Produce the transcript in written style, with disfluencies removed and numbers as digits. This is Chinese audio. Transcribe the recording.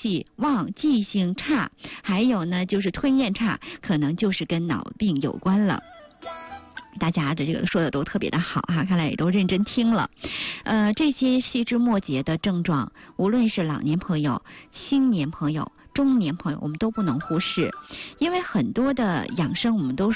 息忘、记性差，还有呢就是吞咽差，可能就是跟脑病有关了。大家的这个说的都特别的好哈，看来也都认真听了。这些细枝末节的症状，无论是老年朋友、青年朋友、中年朋友，我们都不能忽视，因为很多的养生我们都